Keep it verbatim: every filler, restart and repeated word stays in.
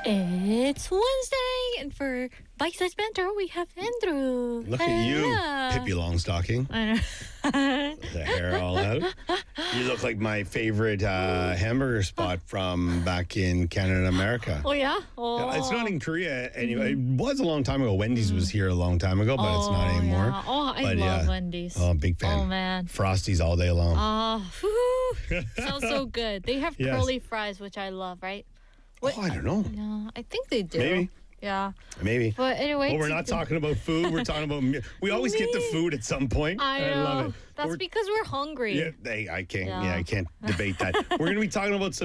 It's Wednesday, and for Bite Size Banter, we have Andrew. Look at you, Yeah. Pippi Longstocking. I know. The hair all out. You look like my favorite uh, hamburger spot from back in Canada and America. Oh, yeah? Oh. It's not in Korea anyway. It was a long time ago. Wendy's was here a long time ago, but it's not Oh, anymore. yeah. Oh, I But, love yeah. Wendy's. Oh, big fan. Oh, man. Frosties all day long. Oh, whew. Sounds so good. They have Yes. curly fries, which I love, right? What- Oh, I don't know. No, I think they do. Maybe. Yeah. Maybe. But anyway. Well, we're not today- talking about food. We're talking about. mu- We always get the Me. food at some point. I know. love it. That's We're- because we're hungry. Yeah, they, I can't. Yeah. Yeah. I can't debate that. We're going to be talking about some